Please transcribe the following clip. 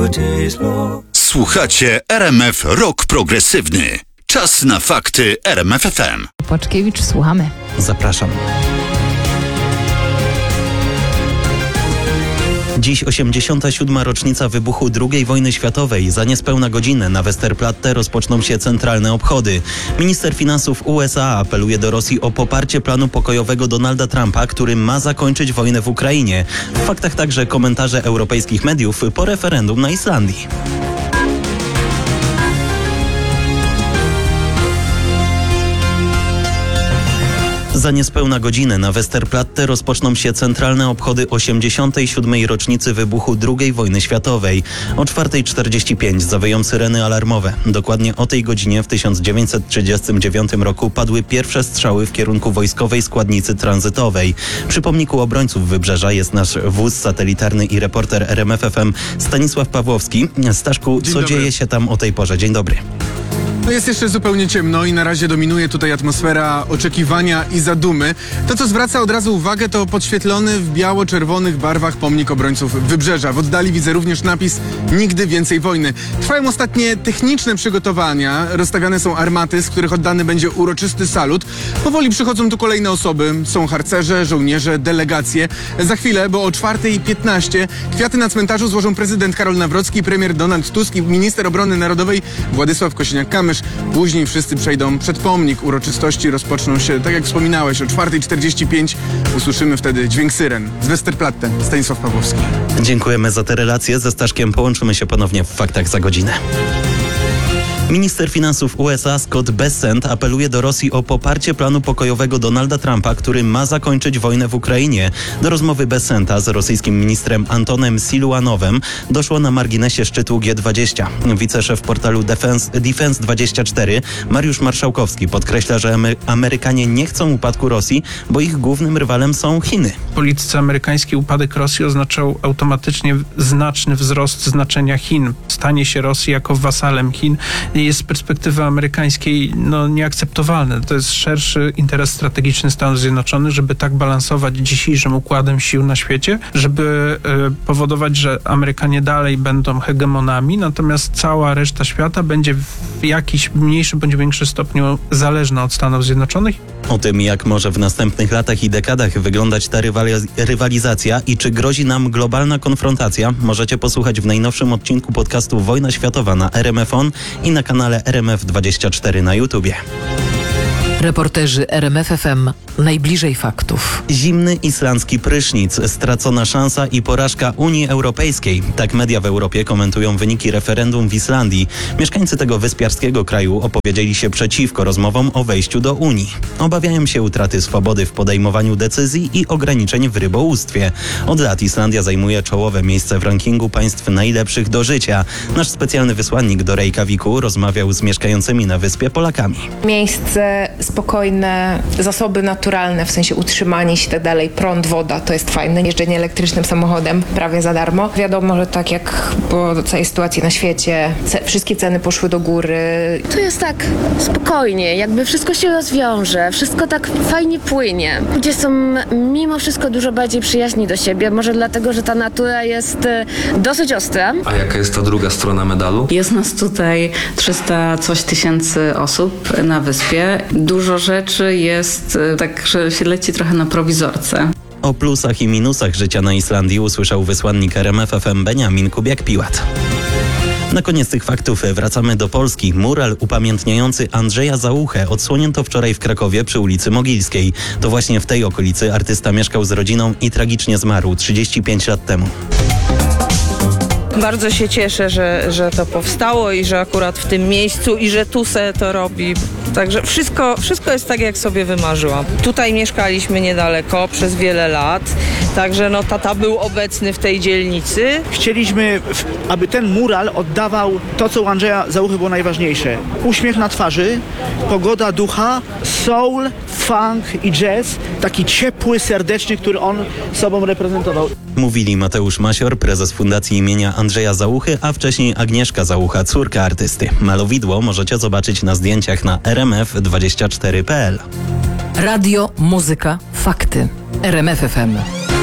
Słuchacie RMF Rock Progresywny. Czas na fakty RMF FM. Płaczkiewicz, słuchamy. Zapraszam. Dziś 87. rocznica wybuchu II wojny światowej. Za niespełna godzinę na Westerplatte rozpoczną się centralne obchody. Minister finansów USA apeluje do Rosji o poparcie planu pokojowego Donalda Trumpa, który ma zakończyć wojnę w Ukrainie. W faktach także komentarze europejskich mediów po referendum na Islandii. Za niespełna godzinę na Westerplatte rozpoczną się centralne obchody 87. rocznicy wybuchu II wojny światowej. O 4:45 zawyją syreny alarmowe. Dokładnie o tej godzinie w 1939 roku padły pierwsze strzały w kierunku wojskowej składnicy tranzytowej. Przy pomniku obrońców Wybrzeża jest nasz wóz satelitarny i reporter RMF FM Stanisław Pawłowski. Staszku, co dzieje się tam o tej porze? Dzień dobry. No jest jeszcze zupełnie ciemno i na razie dominuje tutaj atmosfera oczekiwania i zadumy. To, co zwraca od razu uwagę, to podświetlony w biało-czerwonych barwach pomnik obrońców Wybrzeża. W oddali widzę również napis "Nigdy więcej wojny". Trwają ostatnie techniczne przygotowania. Rozstawiane są armaty, z których oddany będzie uroczysty salut. Powoli przychodzą tu kolejne osoby. Są harcerze, żołnierze, delegacje. Za chwilę, bo o 4:15 kwiaty na cmentarzu złożą prezydent Karol Nawrocki, premier Donald Tusk i minister obrony narodowej Władysław Kosiniak-Kamysz. Później wszyscy przejdą przed pomnik. Uroczystości rozpoczną się, tak jak wspominałeś, o 4:45. Usłyszymy wtedy dźwięk syren. Z Westerplatte, Stanisław Pawłowski. Dziękujemy za te relacje. Ze Staszkiem połączymy się ponownie w faktach za godzinę. Minister finansów USA Scott Bessent apeluje do Rosji o poparcie planu pokojowego Donalda Trumpa, który ma zakończyć wojnę w Ukrainie. Do rozmowy Bessenta z rosyjskim ministrem Antonem Siluanowem doszło na marginesie szczytu G20. Wiceszef portalu Defense24 Mariusz Marszałkowski podkreśla, że Amerykanie nie chcą upadku Rosji, bo ich głównym rywalem są Chiny. W polityce amerykańskiej upadek Rosji oznaczał automatycznie znaczny wzrost znaczenia Chin. Stanie się Rosji jako wasalem Chin jest z perspektywy amerykańskiej nieakceptowalne. To jest szerszy interes strategiczny Stanów Zjednoczonych, żeby tak balansować dzisiejszym układem sił na świecie, żeby powodować, że Amerykanie dalej będą hegemonami, natomiast cała reszta świata będzie w jakiś mniejszy bądź większy stopniu zależna od Stanów Zjednoczonych. O tym, jak może w następnych latach i dekadach wyglądać ta rywalizacja i czy grozi nam globalna konfrontacja, możecie posłuchać w najnowszym odcinku podcastu Wojna Światowa na RMF On i na kanale RMF24 na YouTubie. Reporterzy RMF FM najbliżej faktów. Zimny islandzki prysznic, stracona szansa i porażka Unii Europejskiej. Tak media w Europie komentują wyniki referendum w Islandii. Mieszkańcy tego wyspiarskiego kraju opowiedzieli się przeciwko rozmowom o wejściu do Unii. Obawiają się utraty swobody w podejmowaniu decyzji i ograniczeń w rybołówstwie. Od lat Islandia zajmuje czołowe miejsce w rankingu państw najlepszych do życia. Nasz specjalny wysłannik do Reykjaviku rozmawiał z mieszkającymi na wyspie Polakami. Miejsce spokojne, zasoby naturalne, w sensie utrzymanie się i tak dalej, prąd, woda, to jest fajne. Jeżdżenie elektrycznym samochodem prawie za darmo. Wiadomo, że tak jak po całej sytuacji na świecie, wszystkie ceny poszły do góry. To jest tak spokojnie, jakby wszystko się rozwiąże, wszystko tak fajnie płynie. Ludzie są mimo wszystko dużo bardziej przyjaźni do siebie, może dlatego, że ta natura jest dosyć ostra. A jaka jest ta druga strona medalu? Jest nas tutaj 300 coś tysięcy osób na wyspie. Dużo rzeczy jest tak, że się leci trochę na prowizorce. O plusach i minusach życia na Islandii usłyszał wysłannik RMF FM Beniamin Kubiak-Piłat. Na koniec tych faktów wracamy do Polski. Mural upamiętniający Andrzeja Załuchę odsłonięto wczoraj w Krakowie przy ulicy Mogilskiej. To właśnie w tej okolicy artysta mieszkał z rodziną i tragicznie zmarł 35 lat temu. Bardzo się cieszę, że to powstało i że akurat w tym miejscu i że tu se to robi. Także wszystko jest tak, jak sobie wymarzyłam. Tutaj mieszkaliśmy niedaleko przez wiele lat, także tata był obecny w tej dzielnicy. Chcieliśmy, aby ten mural oddawał to, co u Andrzeja Załuchy było najważniejsze. Uśmiech na twarzy, pogoda ducha, soul, funk i jazz. Taki ciepły, serdeczny, który on sobą reprezentował. Mówili Mateusz Masior, prezes Fundacji imienia Andrzeja Załuchy, a wcześniej Agnieszka Załucha, córka artysty. Malowidło możecie zobaczyć na zdjęciach na rmf24.pl. Radio, muzyka, fakty. RMF FM.